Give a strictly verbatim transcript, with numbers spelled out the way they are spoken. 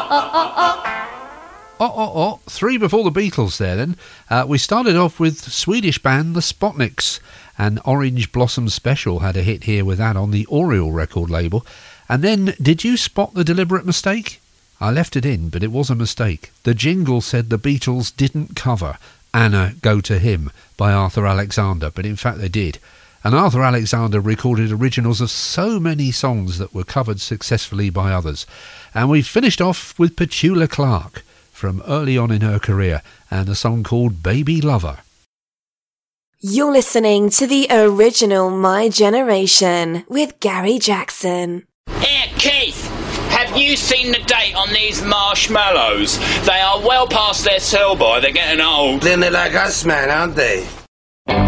Oh, oh, oh, three before the Beatles there then. Uh, we started off with Swedish band The Spotniks, and Orange Blossom Special had a hit here with that on the Oriole record label. And then, did you spot the deliberate mistake? I left it in, but it was a mistake. The jingle said the Beatles didn't cover Anna Go to Him by Arthur Alexander, but in fact they did. And Arthur Alexander recorded originals of so many songs that were covered successfully by others. And we finished off with Petula Clark from early on in her career, and a song called Baby Lover. You're listening to the original My Generation with Gary Jackson. Here, Keith, have you seen the date on these marshmallows? They are well past their sell-by, they're getting old. Then they're like us, man, aren't they?